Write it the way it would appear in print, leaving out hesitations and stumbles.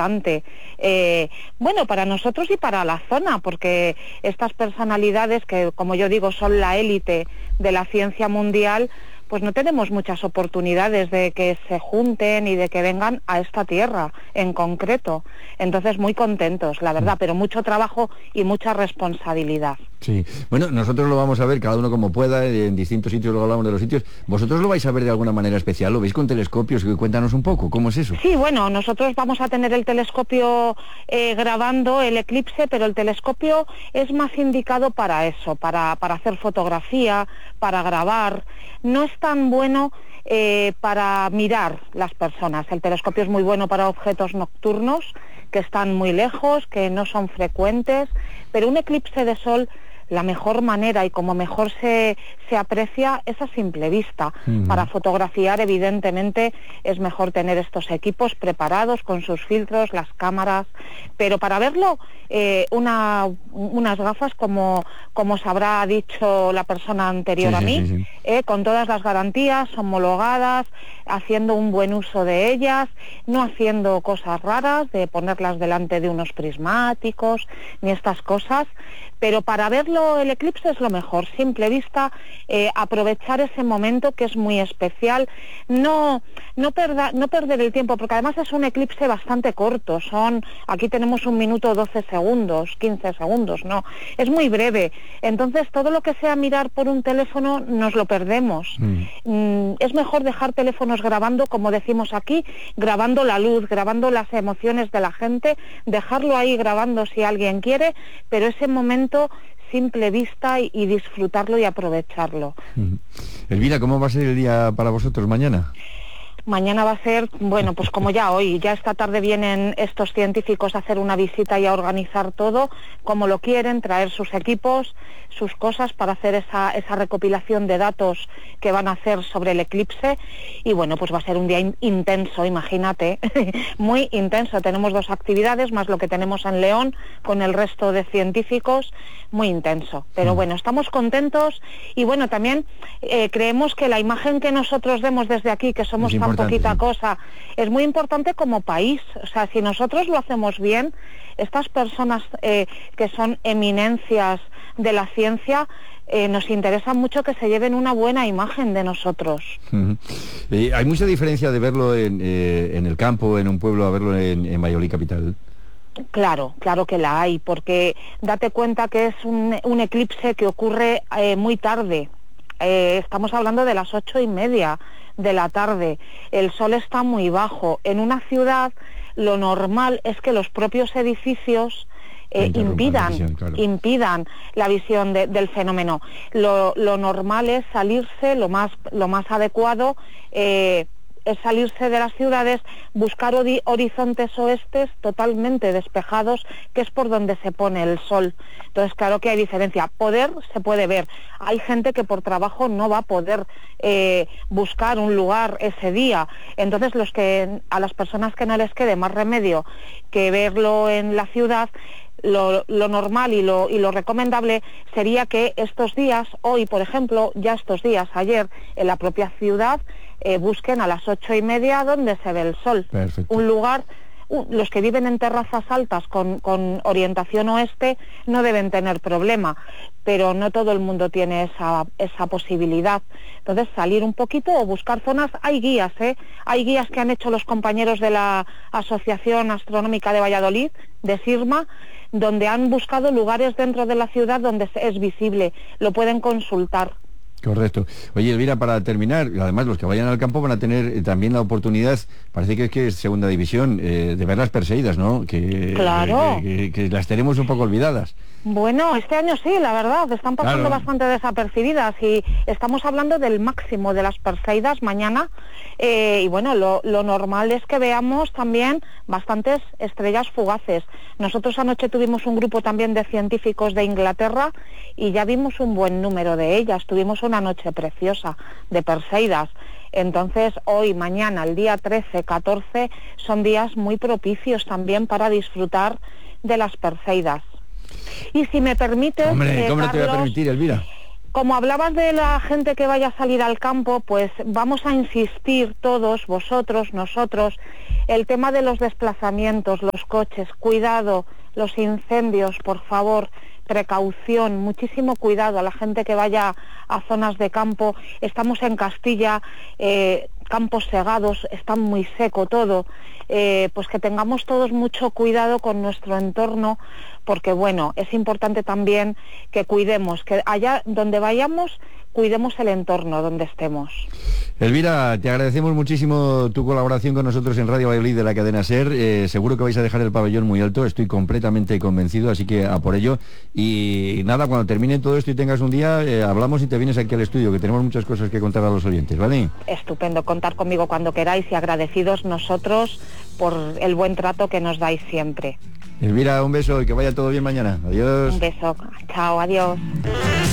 importante, bueno, para nosotros y para la zona, porque estas personalidades que, como yo digo, son la élite de la ciencia mundial, pues no tenemos muchas oportunidades de que se junten y de que vengan a esta tierra en concreto. Entonces, muy contentos, la verdad, pero mucho trabajo y mucha responsabilidad. Sí, bueno, nosotros lo vamos a ver, cada uno como pueda, en distintos sitios, luego hablamos de los sitios. ¿Vosotros lo vais a ver de alguna manera especial? ¿Lo veis con telescopios? Cuéntanos un poco, ¿cómo es eso? Sí, bueno, nosotros vamos a tener el telescopio grabando el eclipse, pero el telescopio es más indicado para eso, para hacer fotografía, para grabar. No es tan bueno para mirar las personas. El telescopio es muy bueno para objetos nocturnos, que están muy lejos, que no son frecuentes, pero un eclipse de sol, la mejor manera y como mejor se aprecia es a simple vista. Para fotografiar, evidentemente, es mejor tener estos equipos preparados con sus filtros, las cámaras, pero para verlo, unas gafas como os habrá dicho la persona anterior a mí, con todas las garantías, homologadas, haciendo un buen uso de ellas, no haciendo cosas raras, de ponerlas delante de unos prismáticos, ni estas cosas, pero para verlo el eclipse es lo mejor, simple vista, aprovechar ese momento que es muy especial, no perder el tiempo, porque además es un eclipse bastante corto, aquí tenemos 1 minuto 12 segundos, 15 segundos, no, es muy breve, entonces todo lo que sea mirar por un teléfono nos lo perdemos. Es mejor dejar teléfonos grabando, como decimos aquí, grabando la luz, grabando las emociones de la gente, dejarlo ahí grabando si alguien quiere, pero ese momento simple vista y disfrutarlo y aprovecharlo. Elvira, ¿cómo va a ser el día para vosotros mañana? Mañana va a ser, bueno, pues como ya hoy, ya esta tarde vienen estos científicos a hacer una visita y a organizar todo como lo quieren, traer sus equipos, sus cosas para hacer esa recopilación de datos que van a hacer sobre el eclipse y bueno, pues va a ser un día intenso, imagínate, muy intenso. Tenemos 2 actividades más lo que tenemos en León con el resto de científicos, muy intenso. Pero bueno, estamos contentos y bueno, también creemos que la imagen que nosotros demos desde aquí, que somos tan poquita cosa, es muy importante como país. O sea, si nosotros lo hacemos bien, estas personas que son eminencias de la ciencia, nos interesa mucho que se lleven una buena imagen de nosotros. ¿Hay mucha diferencia de verlo en el campo, en un pueblo, a verlo en Valladolid capital? Claro que la hay, porque date cuenta que es un eclipse que ocurre muy tarde. Estamos hablando de las 8:30 de la tarde, el sol está muy bajo. En una ciudad lo normal es que los propios edificios impidan la visión del fenómeno. Lo normal es salirse, lo más adecuado es salirse de las ciudades, buscar horizontes oestes totalmente despejados, que es por donde se pone el sol. Entonces, claro que hay diferencia. Se puede ver. Hay gente que por trabajo no va a poder buscar un lugar ese día. Entonces, a las personas que no les quede más remedio que verlo en la ciudad, lo normal y lo recomendable sería que estos días, hoy por ejemplo, ya estos días, ayer, en la propia ciudad, busquen a las 8:30 donde se ve el sol. Perfecto. Un lugar, los que viven en terrazas altas con orientación oeste no deben tener problema, pero no todo el mundo tiene esa posibilidad. Entonces, salir un poquito o buscar zonas. Hay guías que han hecho los compañeros de la Asociación Astronómica de Valladolid, de SIRMA, donde han buscado lugares dentro de la ciudad donde es visible. Lo pueden consultar. Correcto. Oye, Elvira, para terminar, además los que vayan al campo van a tener también la oportunidad, parece que es segunda división, de ver las Perseidas, ¿no? Claro. Que las tenemos un poco olvidadas. Bueno, este año sí, la verdad, están pasando bastante desapercibidas y estamos hablando del máximo de las Perseidas mañana y bueno, lo normal es que veamos también bastantes estrellas fugaces. Nosotros anoche tuvimos un grupo también de científicos de Inglaterra y ya vimos un buen número de ellas, tuvimos una noche preciosa de Perseidas. Entonces, hoy, mañana, el día 13, 14, son días muy propicios también para disfrutar de las Perseidas. Y si me permites... Hombre, ¿cómo no te voy a Carlos, permitir, Elvira? Como hablabas de la gente que vaya a salir al campo, pues vamos a insistir todos, vosotros, nosotros, el tema de los desplazamientos, los coches, cuidado, los incendios, por favor, precaución, muchísimo cuidado a la gente que vaya a zonas de campo. Estamos en Castilla, campos segados, está muy seco todo, pues que tengamos todos mucho cuidado con nuestro entorno, porque bueno, es importante también que cuidemos, que allá donde vayamos, cuidemos el entorno donde estemos. Elvira, te agradecemos muchísimo tu colaboración con nosotros en Radio Valladolid de la cadena SER. Seguro que vais a dejar el pabellón muy alto, estoy completamente convencido, así que a por ello. Y nada, cuando termine todo esto y tengas un día, hablamos y te vienes aquí al estudio, que tenemos muchas cosas que contar a los oyentes, ¿vale? Estupendo, contar conmigo cuando queráis y agradecidos nosotros por el buen trato que nos dais siempre. Elvira, un beso y que vaya todo bien mañana. Adiós. Un beso, chao, adiós.